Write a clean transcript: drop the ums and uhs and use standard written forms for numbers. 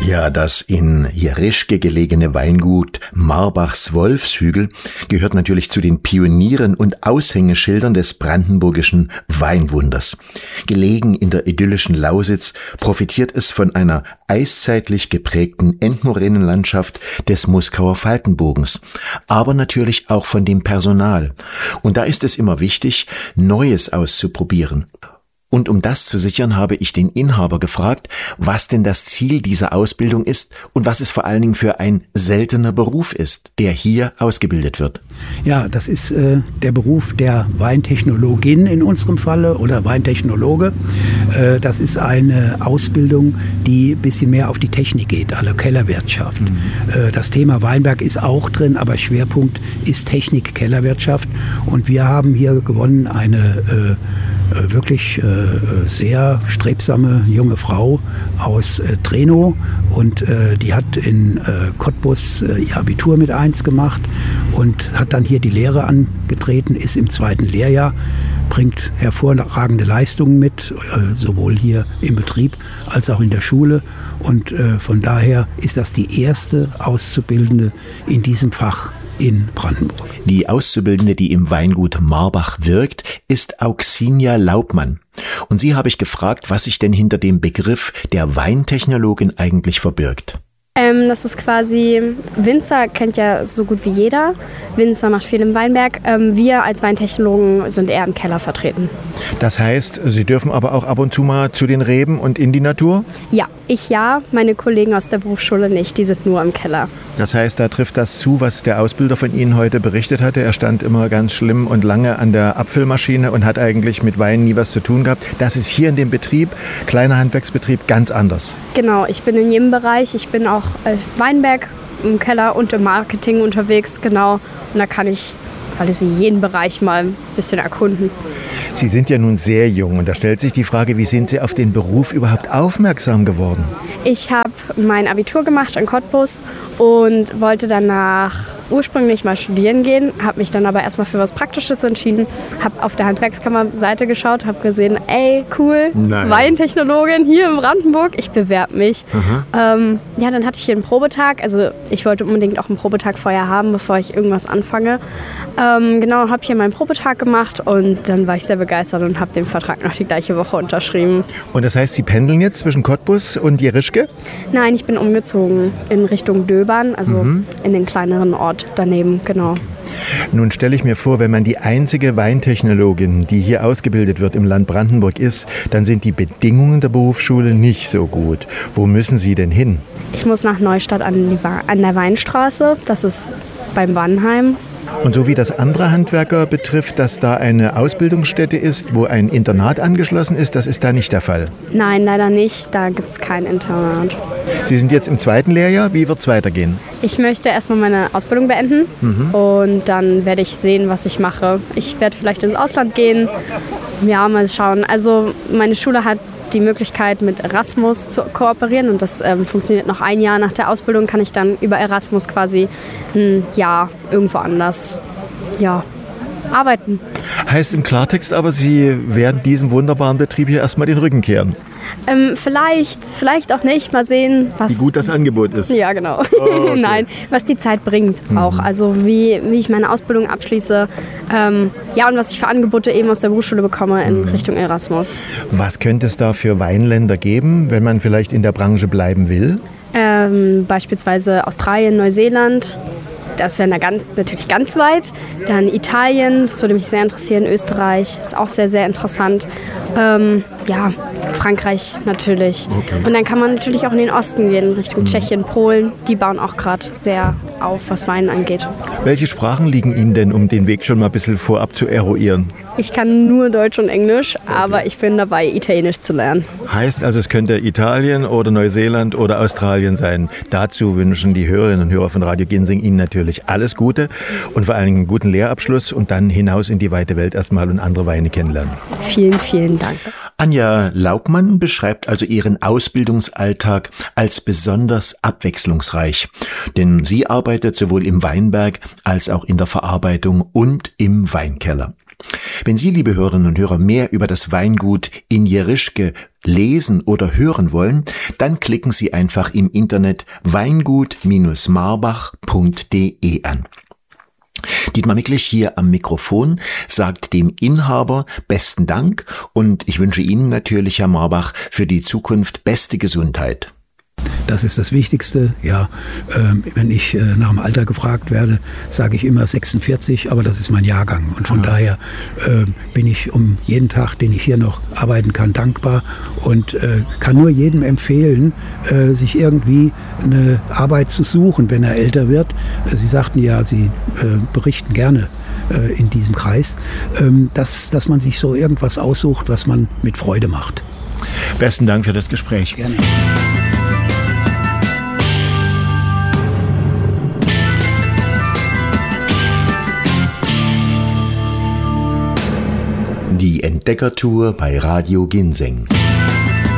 Ja, das in Jerischke gelegene Weingut Marbachs Wolfshügel gehört natürlich zu den Pionieren und Aushängeschildern des brandenburgischen Weinwunders. Gelegen in der idyllischen Lausitz profitiert es von einer eiszeitlich geprägten Endmoränenlandschaft des Muskauer Faltenbogens, aber natürlich auch von dem Personal. Und da ist es immer wichtig, Neues auszuprobieren. Und um das zu sichern, habe ich den Inhaber gefragt, was denn das Ziel dieser Ausbildung ist und was es vor allen Dingen für ein seltener Beruf ist, der hier ausgebildet wird. Ja, das ist der Beruf der Weintechnologin in unserem Falle oder Weintechnologe. Das ist eine Ausbildung, die ein bisschen mehr auf die Technik geht, also Kellerwirtschaft. Das Thema Weinberg ist auch drin, aber Schwerpunkt ist Technik, Kellerwirtschaft. Und wir haben hier gewonnen eine wirklich sehr strebsame junge Frau aus Trenow und die hat in Cottbus ihr Abitur mit 1 gemacht und hat dann hier die Lehre angetreten, ist im 2. Lehrjahr, bringt hervorragende Leistungen mit, sowohl hier im Betrieb als auch in der Schule und von daher ist das die erste Auszubildende in diesem Fach in Brandenburg. Die Auszubildende, die im Weingut Marbach wirkt, ist Auxinia Laubmann. Und sie habe ich gefragt, was sich denn hinter dem Begriff der Weintechnologin eigentlich verbirgt. Das ist quasi, Winzer kennt ja so gut wie jeder. Winzer macht viel im Weinberg. Wir als Weintechnologen sind eher im Keller vertreten. Das heißt, Sie dürfen aber auch ab und zu mal zu den Reben und in die Natur? Ja, meine Kollegen aus der Berufsschule nicht, die sind nur im Keller. Das heißt, da trifft das zu, was der Ausbilder von Ihnen heute berichtet hatte. Er stand immer ganz schlimm und lange an der Abfüllmaschine und hat eigentlich mit Wein nie was zu tun gehabt. Das ist hier in dem Betrieb, kleiner Handwerksbetrieb, ganz anders. Genau, ich bin in jedem Bereich. Ich bin auch Weinberg im Keller und im Marketing unterwegs, genau. Und da kann ich jeden Bereich mal ein bisschen erkunden. Sie sind ja nun sehr jung und da stellt sich die Frage, wie sind Sie auf den Beruf überhaupt aufmerksam geworden? Ich habe mein Abitur gemacht in Cottbus und wollte danach ursprünglich mal studieren gehen, habe mich dann aber erstmal für was Praktisches entschieden, habe auf der Handwerkskammer-Seite geschaut, habe gesehen, ey, cool, Weintechnologin hier in Brandenburg, ich bewerbe mich. Dann hatte ich hier einen Probetag, also ich wollte unbedingt auch einen Probetag vorher haben, bevor ich irgendwas anfange. Habe hier meinen Probetag gemacht und dann war ich sehr begeistert und habe den Vertrag noch die gleiche Woche unterschrieben. Und das heißt, Sie pendeln jetzt zwischen Cottbus und Jerischke? Nein, ich bin umgezogen in Richtung Döbern, also in den kleineren Ort daneben, genau. Nun stelle ich mir vor, wenn man die einzige Weintechnologin, die hier ausgebildet wird im Land Brandenburg ist, dann sind die Bedingungen der Berufsschule nicht so gut. Wo müssen Sie denn hin? Ich muss nach Neustadt an der Weinstraße, das ist beim Wannheim. Und so wie das andere Handwerker betrifft, dass da eine Ausbildungsstätte ist, wo ein Internat angeschlossen ist, das ist da nicht der Fall? Nein, leider nicht. Da gibt es kein Internat. Sie sind jetzt im 2. Lehrjahr. Wie wird es weitergehen? Ich möchte erstmal meine Ausbildung beenden und dann werde ich sehen, was ich mache. Ich werde vielleicht ins Ausland gehen. Ja, mal schauen. Also meine Schule hat die Möglichkeit, mit Erasmus zu kooperieren und das funktioniert noch ein Jahr nach der Ausbildung, kann ich dann über Erasmus quasi ein Jahr irgendwo anders arbeiten. Heißt im Klartext aber, Sie werden diesem wunderbaren Betrieb hier erstmal den Rücken kehren? Vielleicht auch nicht. Mal sehen, wie gut das Angebot ist. Ja, genau. Oh, okay. Nein, was die Zeit bringt auch. Also wie ich meine Ausbildung abschließe. Und was ich für Angebote eben aus der Berufsschule bekomme in Richtung Erasmus. Was könnte es da für Weinländer geben, wenn man vielleicht in der Branche bleiben will? Beispielsweise Australien, Neuseeland. Das wäre natürlich ganz weit. Dann Italien, das würde mich sehr interessieren. Österreich ist auch sehr, sehr interessant. Frankreich natürlich. Okay. Und dann kann man natürlich auch in den Osten gehen, Richtung Tschechien, Polen. Die bauen auch gerade sehr auf, was Wein angeht. Welche Sprachen liegen Ihnen denn, um den Weg schon mal ein bisschen vorab zu eruieren? Ich kann nur Deutsch und Englisch, aber ich bin dabei, Italienisch zu lernen. Heißt also, es könnte Italien oder Neuseeland oder Australien sein. Dazu wünschen die Hörerinnen und Hörer von Radio Ginsing Ihnen natürlich alles Gute und vor allem einen guten Lehrabschluss und dann hinaus in die weite Welt erstmal und andere Weine kennenlernen. Vielen, vielen Dank. Anja Laubmann beschreibt also ihren Ausbildungsalltag als besonders abwechslungsreich. Denn sie arbeitet sowohl im Weinberg als auch in der Verarbeitung und im Weinkeller. Wenn Sie, liebe Hörerinnen und Hörer, mehr über das Weingut in Jerischke lesen oder hören wollen, dann klicken Sie einfach im Internet weingut-marbach.de an. Dietmar Miklich hier am Mikrofon sagt dem Inhaber besten Dank und ich wünsche Ihnen natürlich, Herr Marbach, für die Zukunft beste Gesundheit. Das ist das Wichtigste. Ja, wenn ich nach dem Alter gefragt werde, sage ich immer 46, aber das ist mein Jahrgang. Und von daher bin ich um jeden Tag, den ich hier noch arbeiten kann, dankbar und kann nur jedem empfehlen, sich irgendwie eine Arbeit zu suchen, wenn er älter wird. Sie sagten ja, Sie berichten gerne in diesem Kreis, dass man sich so irgendwas aussucht, was man mit Freude macht. Besten Dank für das Gespräch. Gerne. Die Entdeckertour bei Radio Ginseng.